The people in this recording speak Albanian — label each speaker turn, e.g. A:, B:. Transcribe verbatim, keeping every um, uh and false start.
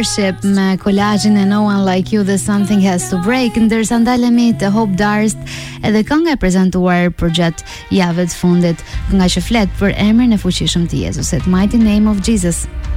A: Worship me kolazhin e No One Like You dhe Something Has to Break, ndërsa ndalemi te Hope Darst, edhe kënga e prezantuar për gjatë javës fundit, nga që flet për emrin e fuqishëm të Jezusit, Mighty Name of Jesus.